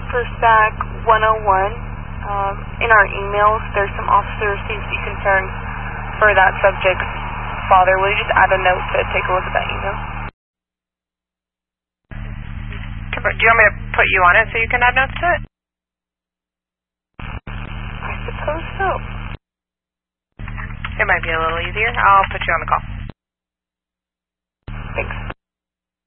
for SAC 101. In our emails, there's some officer safety concerns for that subject's father. Will you just add a note to take a look at that email? Do you want me to put you on it so you can add notes to it? I suppose so. It might be a little easier. I'll put you on the call.